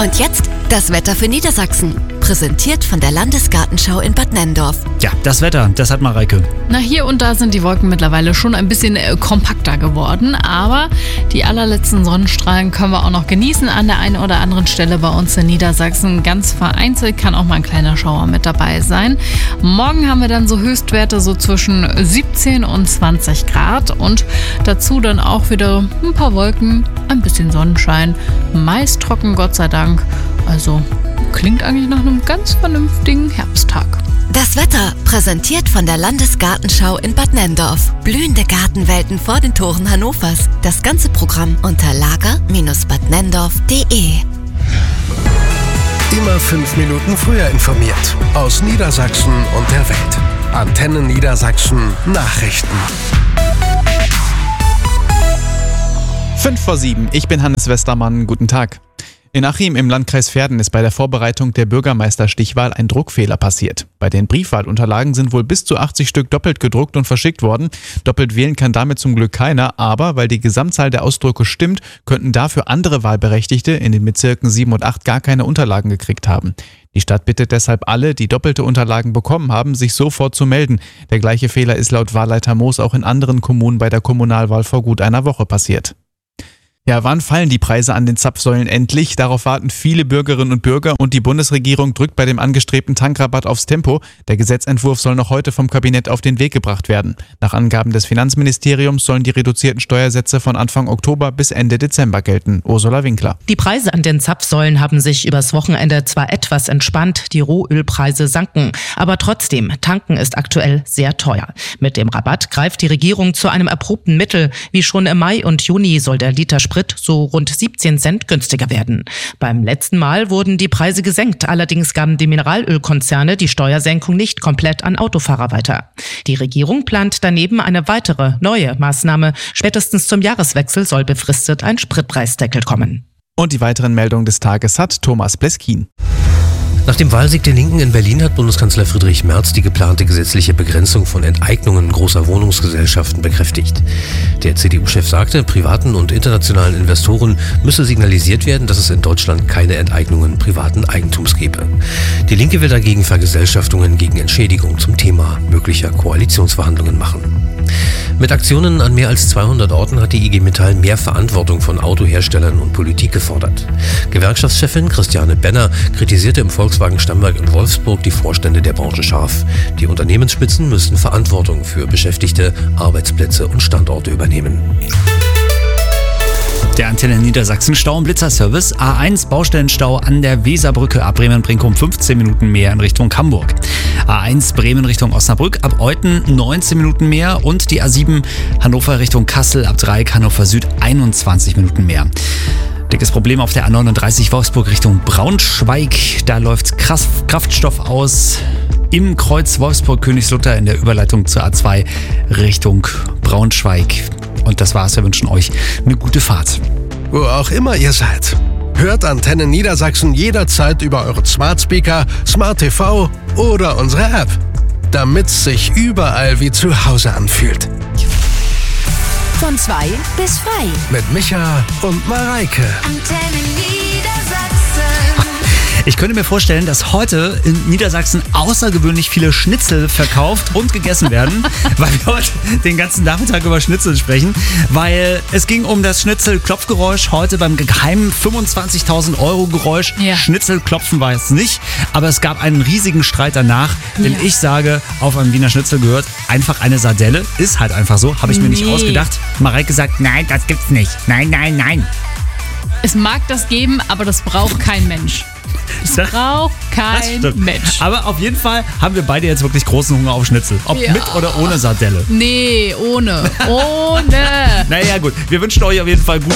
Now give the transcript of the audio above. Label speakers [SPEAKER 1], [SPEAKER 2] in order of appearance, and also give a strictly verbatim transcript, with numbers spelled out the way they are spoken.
[SPEAKER 1] Und jetzt das Wetter für Niedersachsen. Präsentiert von der Landesgartenschau in Bad Nenndorf.
[SPEAKER 2] Ja, das Wetter, das hat Mareike.
[SPEAKER 3] Na, hier und da sind die Wolken mittlerweile schon ein bisschen äh, kompakter geworden, aber die allerletzten Sonnenstrahlen können wir auch noch genießen an der einen oder anderen Stelle bei uns in Niedersachsen. Ganz vereinzelt kann auch mal ein kleiner Schauer mit dabei sein. Morgen haben wir dann so Höchstwerte so zwischen siebzehn und zwanzig Grad und dazu dann auch wieder ein paar Wolken, ein bisschen Sonnenschein, meist trocken, Gott sei Dank. Also klingt eigentlich nach einem ganz vernünftigen Herbsttag.
[SPEAKER 1] Das Wetter präsentiert von der Landesgartenschau in Bad Nenndorf. Blühende Gartenwelten vor den Toren Hannovers. Das ganze Programm unter lager Bindestrich bad nenndorf punkt de.
[SPEAKER 4] Immer fünf Minuten früher informiert. Aus Niedersachsen und der Welt. Antenne Niedersachsen Nachrichten.
[SPEAKER 5] fünf vor sieben. Ich bin Hannes Westermann. Guten Tag. In Achim im Landkreis Verden ist bei der Vorbereitung der Bürgermeisterstichwahl ein Druckfehler passiert. Bei den Briefwahlunterlagen sind wohl bis zu achtzig Stück doppelt gedruckt und verschickt worden. Doppelt wählen kann damit zum Glück keiner, aber weil die Gesamtzahl der Ausdrucke stimmt, könnten dafür andere Wahlberechtigte in den Bezirken sieben und acht gar keine Unterlagen gekriegt haben. Die Stadt bittet deshalb alle, die doppelte Unterlagen bekommen haben, sich sofort zu melden. Der gleiche Fehler ist laut Wahlleiter Moos auch in anderen Kommunen bei der Kommunalwahl vor gut einer Woche passiert. Ja, wann fallen die Preise an den Zapfsäulen endlich? Darauf warten viele Bürgerinnen und Bürger und die Bundesregierung drückt bei dem angestrebten Tankrabatt aufs Tempo. Der Gesetzentwurf soll noch heute vom Kabinett auf den Weg gebracht werden. Nach Angaben des Finanzministeriums sollen die reduzierten Steuersätze von Anfang Oktober bis Ende Dezember gelten. Ursula Winkler.
[SPEAKER 6] Die Preise an den Zapfsäulen haben sich übers Wochenende zwar etwas entspannt, die Rohölpreise sanken, aber trotzdem, tanken ist aktuell sehr teuer. Mit dem Rabatt greift die Regierung zu einem erprobten Mittel. Wie schon im Mai und Juni soll der Liter Sprit so rund siebzehn Cent günstiger werden. Beim letzten Mal wurden die Preise gesenkt, allerdings gaben die Mineralölkonzerne die Steuersenkung nicht komplett an Autofahrer weiter. Die Regierung plant daneben eine weitere, neue Maßnahme. Spätestens zum Jahreswechsel soll befristet ein Spritpreisdeckel kommen.
[SPEAKER 5] Und die weiteren Meldungen des Tages hat Thomas Pleskin.
[SPEAKER 7] Nach dem Wahlsieg der Linken in Berlin hat Bundeskanzler Friedrich Merz die geplante gesetzliche Begrenzung von Enteignungen großer Wohnungsgesellschaften bekräftigt. Der C D U-Chef sagte, privaten und internationalen Investoren müsse signalisiert werden, dass es in Deutschland keine Enteignungen privaten Eigentums gebe. Die Linke will dagegen Vergesellschaftungen gegen Entschädigung zum Thema möglicher Koalitionsverhandlungen machen. Mit Aktionen an mehr als zweihundert Orten hat die I G Metall mehr Verantwortung von Autoherstellern und Politik gefordert. Gewerkschaftschefin Christiane Benner kritisierte im Volkswagen-Stammwerk in Wolfsburg die Vorstände der Branche scharf. Die Unternehmensspitzen müssten Verantwortung für Beschäftigte, Arbeitsplätze und Standorte übernehmen.
[SPEAKER 2] Der Antenne Niedersachsen Stau- und Blitzerservice. A eins Baustellenstau an der Weserbrücke ab Bremen-Brinkum fünfzehn Minuten mehr in Richtung Hamburg. A eins Bremen Richtung Osnabrück ab Euthen neunzehn Minuten mehr und die A sieben Hannover Richtung Kassel ab Dreieck Hannover Süd einundzwanzig Minuten mehr. Dickes Problem auf der A neununddreißig Wolfsburg Richtung Braunschweig. Da läuft Kraftstoff aus im Kreuz Wolfsburg-Königslutter in der Überleitung zur A zwei Richtung Braunschweig. Und das war's. Wir wünschen euch eine gute Fahrt.
[SPEAKER 4] Wo auch immer ihr seid. Hört Antenne Niedersachsen jederzeit über eure Smart Speaker, Smart T V oder unsere App. Damit's sich überall wie zu Hause anfühlt.
[SPEAKER 1] Von zwei bis frei.
[SPEAKER 4] Mit Micha und Mareike.
[SPEAKER 1] Antenne Niedersachsen.
[SPEAKER 2] Ich könnte mir vorstellen, dass heute in Niedersachsen außergewöhnlich viele Schnitzel verkauft und gegessen werden, weil wir heute den ganzen Nachmittag über Schnitzel sprechen, weil es ging um das Schnitzel-Klopfgeräusch heute beim geheimen fünfundzwanzigtausend Euro Geräusch.
[SPEAKER 3] Ja.
[SPEAKER 2] Schnitzel-Klopfen war es nicht, aber es gab einen riesigen Streit danach, denn
[SPEAKER 3] Ja.
[SPEAKER 2] ich sage, auf einem Wiener Schnitzel gehört einfach eine Sardelle, ist halt einfach so, habe ich mir nicht
[SPEAKER 3] Nee.
[SPEAKER 2] ausgedacht. Mareike sagt, nein, das gibt's nicht. Nein, nein, nein.
[SPEAKER 3] Es mag das geben, aber das braucht kein Mensch. Das braucht kein
[SPEAKER 2] Das stimmt.
[SPEAKER 3] Mensch.
[SPEAKER 2] Aber auf jeden Fall haben wir beide jetzt wirklich großen Hunger auf Schnitzel. Ob
[SPEAKER 3] Ja.
[SPEAKER 2] mit oder ohne Sardelle.
[SPEAKER 3] Nee, ohne. Ohne.
[SPEAKER 2] Naja gut, wir wünschen euch auf jeden Fall guten